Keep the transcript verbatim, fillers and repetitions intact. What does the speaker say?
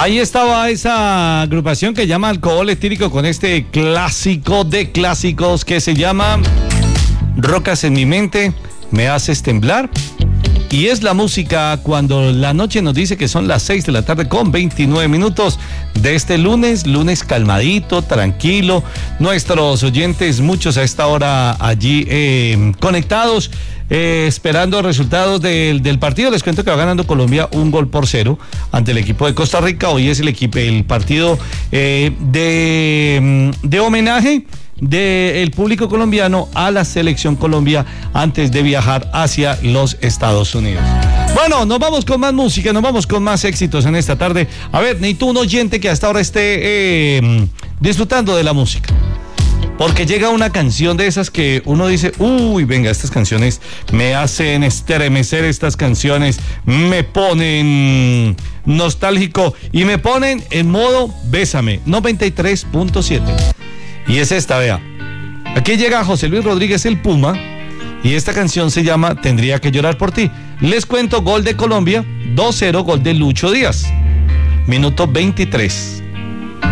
Ahí estaba esa agrupación que llama Alcohol Etílico con este clásico de clásicos que se llama Rocas en mi mente, me haces temblar. Y es la música cuando la noche nos dice que son las seis de la tarde con veintinueve minutos de este lunes, lunes calmadito, tranquilo. Nuestros oyentes, muchos a esta hora allí eh, conectados, eh, esperando resultados del, del partido. Les cuento que va ganando Colombia un gol por cero ante el equipo de Costa Rica. Hoy es el equipo, el partido eh, de, de homenaje del público colombiano a la selección Colombia antes de viajar hacia los Estados Unidos. Bueno, nos vamos con más música, nos vamos con más éxitos en esta tarde. A ver, necesito un oyente que hasta ahora esté eh, disfrutando de la música. Porque llega una canción de esas que uno dice, uy, venga, estas canciones me hacen estremecer, estas canciones me ponen nostálgico y me ponen en modo Bésame, noventa y tres punto siete. Y es esta, vea. Aquí llega José Luis Rodríguez el Puma y esta canción se llama Tendría que llorar por ti. Les cuento, gol de Colombia, dos cero, gol de Lucho Díaz. Minuto veintitrés.